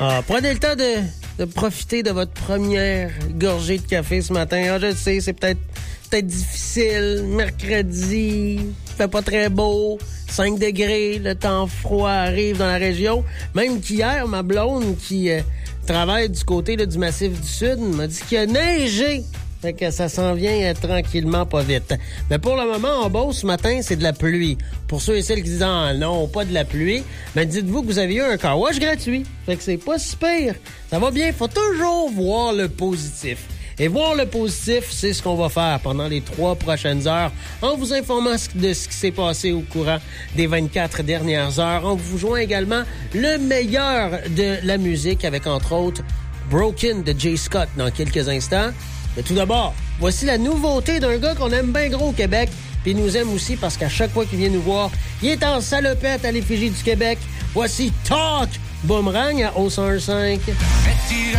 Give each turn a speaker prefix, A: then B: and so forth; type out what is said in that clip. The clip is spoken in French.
A: Prenez le temps de profiter de votre première gorgée de café ce matin. Je le sais, c'est peut-être difficile. Mercredi, il fait pas très beau. 5 degrés, le temps froid arrive dans la région. Même qu'hier, ma blonde qui travaille du côté là, du Massif du Sud m'a dit qu'il a neigé. Fait que ça s'en vient tranquillement, pas vite. Mais pour le moment, en Beauce, ce matin, c'est de la pluie. Pour ceux et celles qui disent « Ah non, pas de la pluie », ben dites-vous que vous avez eu un car wash gratuit. Fait que c'est pas si pire. Ça va bien. Faut toujours voir le positif. Et voir le positif, c'est ce qu'on va faire pendant les 3 prochaines heures en vous informant de ce qui s'est passé au courant des 24 dernières heures. On vous joint également le meilleur de la musique avec, entre autres, Broken de Jay Scott dans quelques instants. Mais tout d'abord, voici la nouveauté d'un gars qu'on aime bien gros au Québec. Puis il nous aime aussi parce qu'à chaque fois qu'il vient nous voir, il est en salopette à l'effigie du Québec. Voici Talk Boomerang à O105.